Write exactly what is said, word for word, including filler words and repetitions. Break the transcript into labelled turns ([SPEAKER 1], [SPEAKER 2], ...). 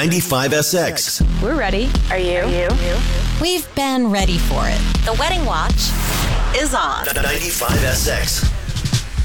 [SPEAKER 1] ninety-five S X.
[SPEAKER 2] We're ready.
[SPEAKER 3] Are you? Are you?
[SPEAKER 4] We've been ready for it.
[SPEAKER 5] The Wedding Watch is on.
[SPEAKER 1] ninety-five S X.